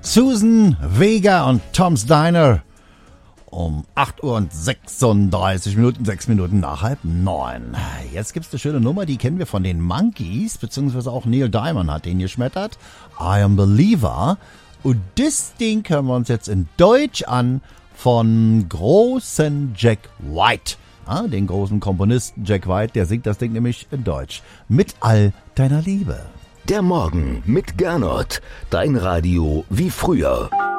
Susan Vega und Tom's Diner um 8 Uhr und 36 Minuten, 6 Minuten nach 8:30. Jetzt gibt's eine schöne Nummer, die kennen wir von den Monkees, beziehungsweise auch Neil Diamond hat den geschmettert. I Am Believer. Und das Ding hören wir uns jetzt in Deutsch an von großen Jack White. Den großen Komponisten Jack White, der singt das Ding nämlich in Deutsch. Mit all deiner Liebe. Der Morgen mit Gernot. Dein Radio wie früher.